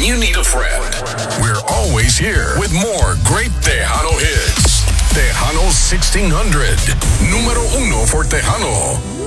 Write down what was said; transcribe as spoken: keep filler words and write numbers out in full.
you need a friend. We're always here with more great Tejano hits. Tejano sixteen hundred. Número uno for Tejano.